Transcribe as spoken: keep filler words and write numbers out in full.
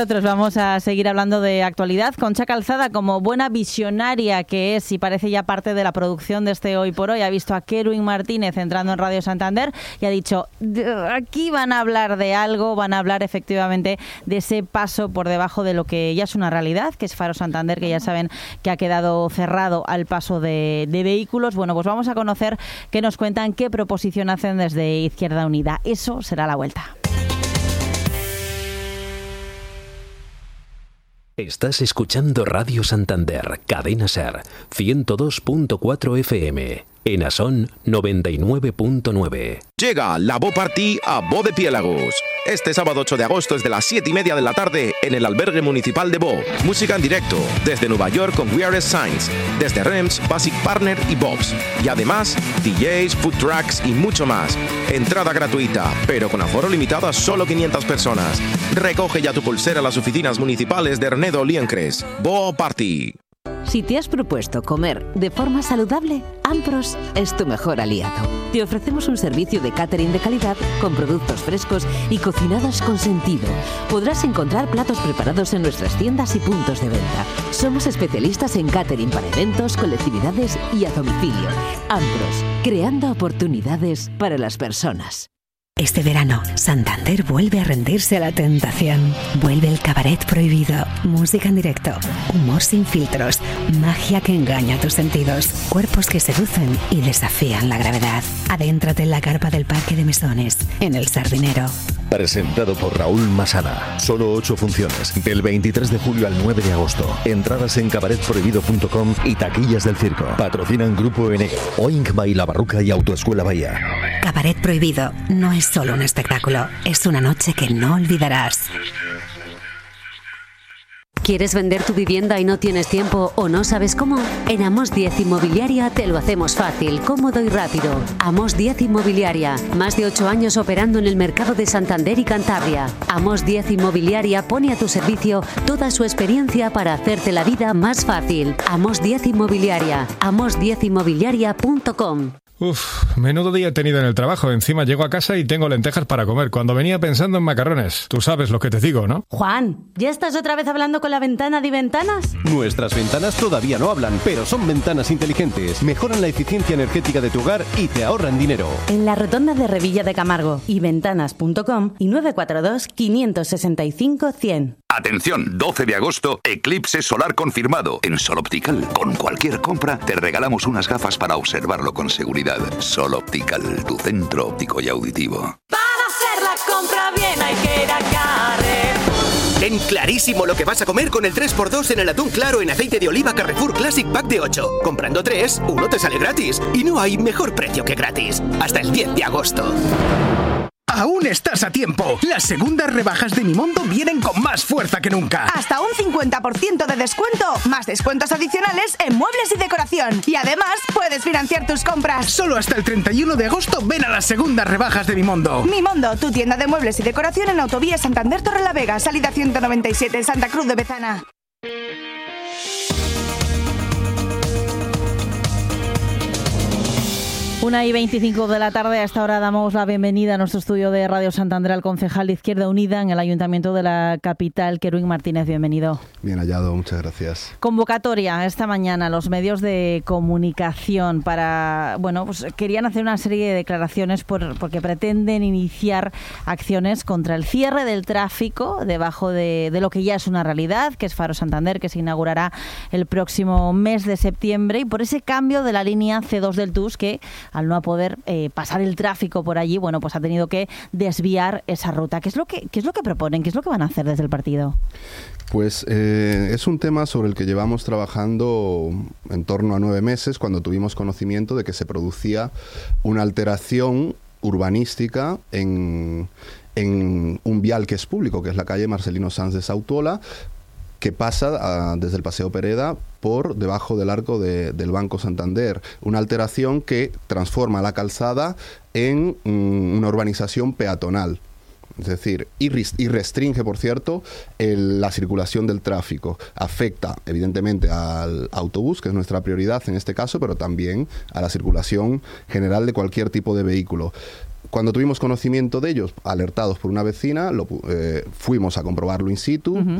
Nosotros vamos a seguir hablando de actualidad. Concha Calzada, como buena visionaria que es y parece ya parte de la producción de este Hoy por Hoy, ha visto a Kerwin Martínez entrando en Radio Santander y ha dicho, aquí van a hablar de algo, van a hablar efectivamente de ese paso por debajo de lo que ya es una realidad, que es Faro Santander, que ya saben que ha quedado cerrado al paso de, de vehículos. Bueno, pues vamos a conocer qué nos cuentan, qué proposición hacen desde Izquierda Unida. Eso será la vuelta. Estás escuchando Radio Santander, Cadena Ser, ciento dos punto cuatro F M, en Asón noventa y nueve punto nueve. Llega la Bo Party a Bo de Piélagos. Este sábado ocho de agosto es de las siete y media de la tarde en el albergue municipal de Bo. Música en directo desde Nueva York con We Are Signs, desde Rems, Basic Partner y Bobs. Y además D Js, food trucks y mucho más. Entrada gratuita, pero con aforo limitado a solo quinientas personas. Recoge ya tu pulsera a las oficinas municipales de Ernedo Liencres. Bo Party. Si te has propuesto comer de forma saludable, Ampros es tu mejor aliado. Te ofrecemos un servicio de catering de calidad con productos frescos y cocinados con sentido. Podrás encontrar platos preparados en nuestras tiendas y puntos de venta. Somos especialistas en catering para eventos, colectividades y a domicilio. Ampros, creando oportunidades para las personas. Este verano, Santander vuelve a rendirse a la tentación. Vuelve el cabaret prohibido, música en directo, humor sin filtros, magia que engaña tus sentidos, cuerpos que seducen y desafían la gravedad. Adéntrate en la carpa del Parque de Mesones, en El Sardinero. Presentado por Raúl Masana. Solo ocho funciones, del veintitrés de julio al nueve de agosto. Entradas en cabaret prohibido punto com y taquillas del circo. Patrocinan Grupo N, Oink by La Barruca y Autoescuela Bahía. Cabaret prohibido no es solo un espectáculo, es una noche que no olvidarás. ¿Quieres vender tu vivienda y no tienes tiempo o no sabes cómo? En Amos diez Inmobiliaria te lo hacemos fácil, cómodo y rápido. Amos diez Inmobiliaria, más de ocho años operando en el mercado de Santander y Cantabria. Amos diez Inmobiliaria pone a tu servicio toda su experiencia para hacerte la vida más fácil. Amos diez Inmobiliaria, amos diez inmobiliaria punto com. Uf, menudo día he tenido en el trabajo. Encima llego a casa y tengo lentejas para comer, cuando venía pensando en macarrones. Tú sabes lo que te digo, ¿no? Juan, ¿ya estás otra vez hablando con la ventana de Ventanas? Nuestras ventanas todavía no hablan, pero son ventanas inteligentes. Mejoran la eficiencia energética de tu hogar y te ahorran dinero. En la rotonda de Revilla de Camargo y ventanas punto com y nueve cuatro dos, cinco seis cinco, cien. Atención, doce de agosto, eclipse solar confirmado. En Sol Optical, con cualquier compra, te regalamos unas gafas para observarlo con seguridad. Sol Optical, tu centro óptico y auditivo. Para hacer la compra bien hay que ir a Carrefour. Ten clarísimo lo que vas a comer con el tres por dos en el atún claro en aceite de oliva Carrefour Classic Pack de ocho. Comprando tres, uno te sale gratis. Y no hay mejor precio que gratis. Hasta el diez de agosto. Aún estás a tiempo. Las segundas rebajas de Mimondo vienen con más fuerza que nunca. Hasta un cincuenta por ciento de descuento, más descuentos adicionales en muebles y decoración. Y además puedes financiar tus compras. Solo hasta el treinta y uno de agosto ven a las segundas rebajas de Mimondo. Mimondo, tu tienda de muebles y decoración en Autovía Santander Torrelavega, salida ciento noventa y siete en Santa Cruz de Bezana. Una y veinticinco de la tarde, a esta hora damos la bienvenida a nuestro estudio de Radio Santander al concejal de Izquierda Unida en el Ayuntamiento de la capital, Kerwin Martínez. Bienvenido. Bien hallado, muchas gracias. Convocatoria esta mañana a los medios de comunicación para, bueno, pues querían hacer una serie de declaraciones por, porque pretenden iniciar acciones contra el cierre del tráfico debajo de, de lo que ya es una realidad, que es Faro Santander, que se inaugurará el próximo mes de septiembre, y por ese cambio de la línea C dos del T U S que, al no poder eh, pasar el tráfico por allí, bueno, pues ha tenido que desviar esa ruta. ¿Qué es lo que, qué es lo que proponen? ¿Qué es lo que van a hacer desde el partido? Pues eh, es un tema sobre el que llevamos trabajando en torno a nueve meses, cuando tuvimos conocimiento de que se producía una alteración urbanística en, en un vial que es público, que es la calle Marcelino Sanz de Sautuola, que pasa a, desde el Paseo Pereda por debajo del arco de, del Banco Santander. Una alteración que transforma la calzada en mm, una urbanización peatonal. Es decir, y, y restringe, por cierto, el, la circulación del tráfico. Afecta, evidentemente, al autobús, que es nuestra prioridad en este caso, pero también a la circulación general de cualquier tipo de vehículo. Cuando tuvimos conocimiento de ellos, alertados por una vecina, lo, eh, fuimos a comprobarlo in situ, uh-huh.